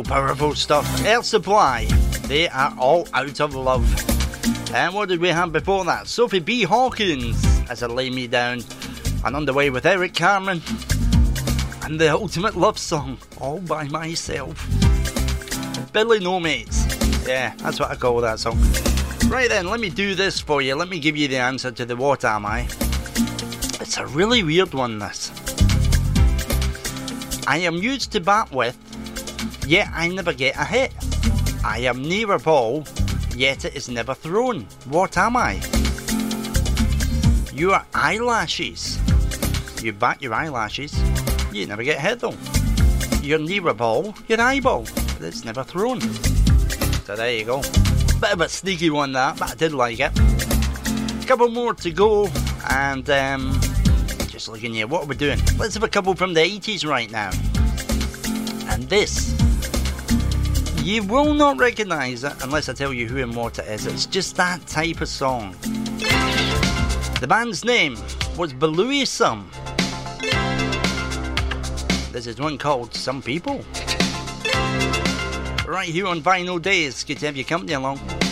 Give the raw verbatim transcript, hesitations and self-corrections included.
Powerful, powerful stuff. Air Supply, they are all out of love. And what did we have before that? Sophie B. Hawkins, As I Lay Me Down. And Underway with Eric Cameron. And the ultimate love song, All By Myself. Billy No Mates. Yeah, that's what I call that song. Right then, let me do this for you. Let me give you the answer to the What Am I? It's a really weird one, this. I am used to bat with, yet I never get a hit. I am near a ball, yet it is never thrown. What am I? Your eyelashes. You bat your eyelashes, you never get hit though. You're near a ball, your eyeball, but it's never thrown. So there you go. Bit of a sneaky one that, but I did like it. A couple more to go, and um, just looking here, what are we doing? Let's have a couple from the eighties right now. And this, you will not recognise it unless I tell you who and what it is. It's just that type of song. The band's name was Beluism. This is one called Some People. Right here on Vinyl Days. Good to have your company along.